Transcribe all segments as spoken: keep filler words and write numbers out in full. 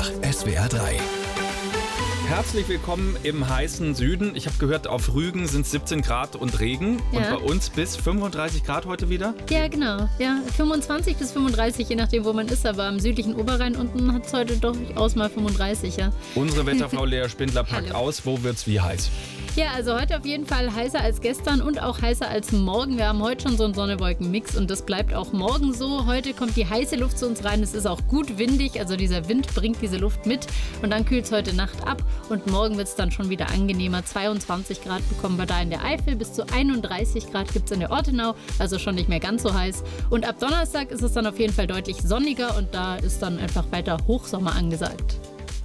Einfach S W R drei. Herzlich willkommen im heißen Süden. Ich habe gehört, auf Rügen sind es siebzehn Grad und Regen. Ja. Und bei uns bis fünfunddreißig Grad heute wieder. Ja, genau. Ja, fünfundzwanzig bis fünfunddreißig, je nachdem, wo man ist. Aber am südlichen Oberrhein unten hat es heute durchaus mal fünfunddreißig, ja. Unsere Wetterfrau Lea Spindler packt Hallo. aus. Wo wird's wie heiß? Ja, also heute auf jeden Fall heißer als gestern und auch heißer als morgen. Wir haben heute schon so einen Sonne-Wolken-Mix und das bleibt auch morgen so. Heute kommt die heiße Luft zu uns rein. Es ist auch gut windig, also dieser Wind bringt diese Luft mit. Und dann kühlt es heute Nacht ab und morgen wird es dann schon wieder angenehmer. zweiundzwanzig Grad bekommen wir da in der Eifel, bis zu einunddreißig Grad gibt es in der Ortenau, also schon nicht mehr ganz so heiß. Und ab Donnerstag ist es dann auf jeden Fall deutlich sonniger und da ist dann einfach weiter Hochsommer angesagt.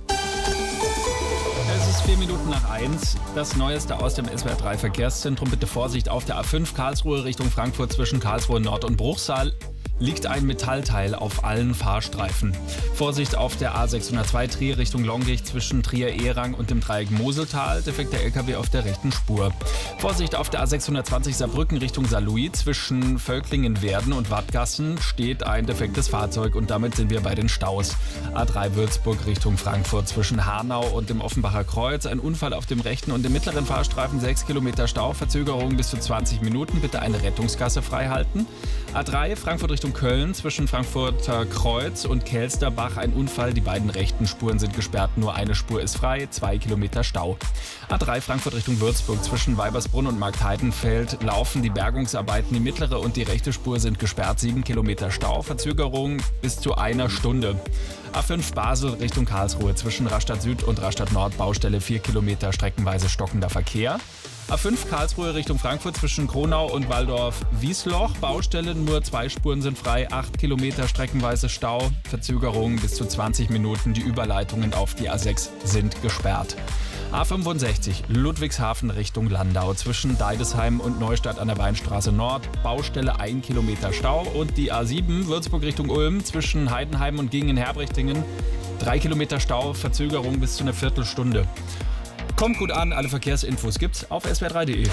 Es ist vier Minuten nach eins. Das Neueste aus dem S W R drei Verkehrszentrum. Bitte Vorsicht auf der A fünf Karlsruhe Richtung Frankfurt zwischen Karlsruhe Nord und Bruchsal. Liegt ein Metallteil auf allen Fahrstreifen. Vorsicht auf der A sechshundertzwei Trier Richtung Longich zwischen Trier-Ehrang und dem Dreieck Moseltal. Defekter L K W auf der rechten Spur. Vorsicht auf der A sechshundertzwanzig Saarbrücken Richtung Saarlouis zwischen Völklingen-Werden und Wattgassen steht ein defektes Fahrzeug und damit sind wir bei den Staus. A drei Würzburg Richtung Frankfurt zwischen Hanau und dem Offenbacher Kreuz. Ein Unfall auf dem rechten und dem mittleren Fahrstreifen, sechs Kilometer Stau, Verzögerung bis zu zwanzig Minuten. Bitte eine Rettungsgasse freihalten. A drei Frankfurt Richtung Köln zwischen Frankfurter Kreuz und Kelsterbach ein Unfall. Die beiden rechten Spuren sind gesperrt, nur eine Spur ist frei, zwei Kilometer Stau. A drei Frankfurt Richtung Würzburg zwischen Weibersbrunn und Marktheidenfeld laufen die Bergungsarbeiten. Die mittlere und die rechte Spur sind gesperrt, sieben Kilometer Stau, Verzögerung bis zu einer Stunde. A fünf Basel Richtung Karlsruhe zwischen Rastatt Süd und Rastatt Nord Baustelle, vier Kilometer streckenweise stockender Verkehr. A fünf Karlsruhe Richtung Frankfurt zwischen Kronau und Waldorf-Wiesloch. Baustelle, nur zwei Spuren sind frei, acht Kilometer streckenweise Stau. Verzögerung bis zu zwanzig Minuten. Die Überleitungen auf die A sechs sind gesperrt. A fünfundsechzig Ludwigshafen Richtung Landau zwischen Deidesheim und Neustadt an der Weinstraße Nord. Baustelle, ein Kilometer Stau. Und die A sieben Würzburg Richtung Ulm zwischen Heidenheim und Gingen-Herbrichtingen. Drei Kilometer Stau, Verzögerung bis zu einer Viertelstunde. Kommt gut an, alle Verkehrsinfos gibt's auf S W R drei punkt de.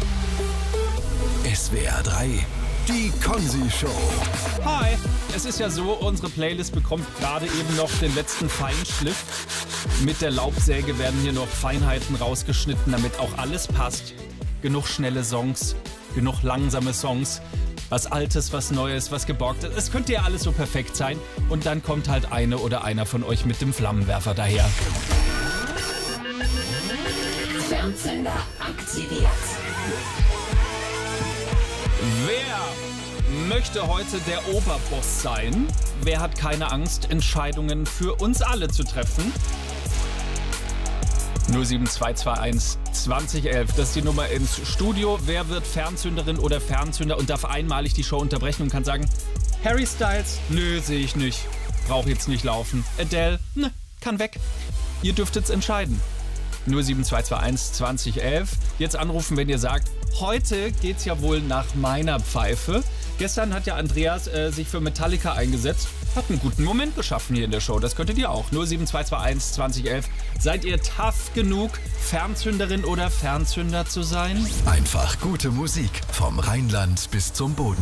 S W R drei, die Konzi-Show. Hi, es ist ja so, unsere Playlist bekommt gerade eben noch den letzten Feinschliff. Mit der Laubsäge werden hier noch Feinheiten rausgeschnitten, damit auch alles passt. Genug schnelle Songs, genug langsame Songs. Was Altes, was Neues, was Geborgtes. Es könnte ja alles so perfekt sein. Und dann kommt halt eine oder einer von euch mit dem Flammenwerfer daher. Fernzünder aktiviert. Wer möchte heute der Oberboss sein? Wer hat keine Angst, Entscheidungen für uns alle zu treffen? null sieben zwei zwei eins zwanzig elf, das ist die Nummer ins Studio. Wer wird Fernzünderin oder Fernzünder und darf einmalig die Show unterbrechen und kann sagen, Harry Styles? Nö, sehe ich nicht. Brauch jetzt nicht laufen. Adele? Ne, kann weg. Ihr dürft jetzt entscheiden. null sieben zwei zwei eins zwanzig elf. Jetzt anrufen, wenn ihr sagt, heute geht's ja wohl nach meiner Pfeife. Gestern hat ja Andreas äh, sich für Metallica eingesetzt. Hat einen guten Moment geschaffen hier in der Show. Das könntet ihr auch. null sieben zwei zwei eins zwanzig elf. Seid ihr tough genug, Fernzünderin oder Fernzünder zu sein? Einfach gute Musik vom Rheinland bis zum Boden.